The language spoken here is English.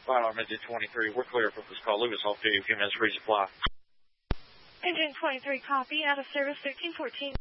Flight Alarm Engine 23, we're clear for this call. Lucas, I'll give you a few minutes resupply. Engine 23, copy. Out of service 1314.